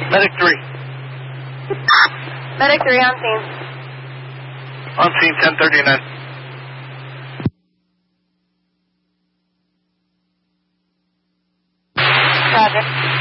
Medic 3. Medic 3 on scene. On scene 1039. Roger.